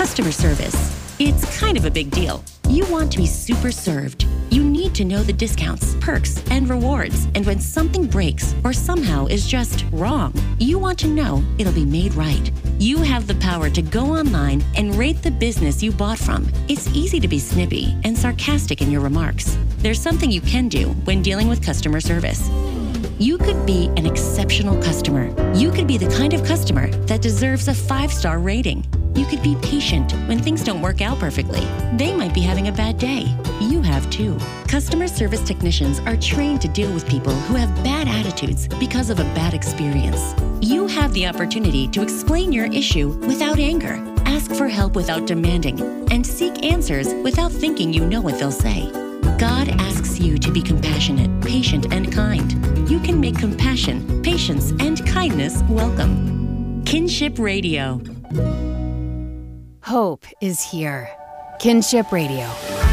Customer service. It's kind of a big deal. You want to be super served. You need to know the discounts, perks, and rewards. And when something breaks or somehow is just wrong, you want to know it'll be made right. You have the power to go online and rate the business you bought from. It's easy to be snippy and sarcastic in your remarks. There's something you can do when dealing with customer service. You could be an exceptional customer. You could be the kind of customer that deserves a 5-star rating. You could be patient when things don't work out perfectly. They might be having a bad day. You have too. Customer service technicians are trained to deal with people who have bad attitudes because of a bad experience. You have the opportunity to explain your issue without anger, ask for help without demanding, and seek answers without thinking you know what they'll say. God asks you to be compassionate, patient, and kind. You can make compassion, patience, and kindness welcome. Kinship Radio. Hope is here. Kinship Radio,